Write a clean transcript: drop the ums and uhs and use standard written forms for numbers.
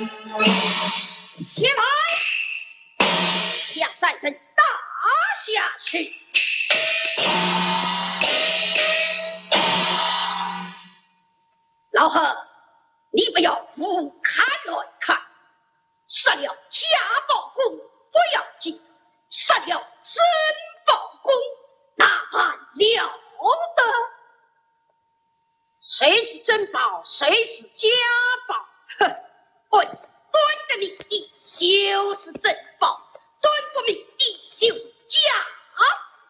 且慢，将三声打下去。老贺，你不要胡看乱看，杀了假宝公不要紧，杀了真宝公那还了得？谁是真宝，谁是假宝？哼，本是端的名义就是真宝，端不名义就是假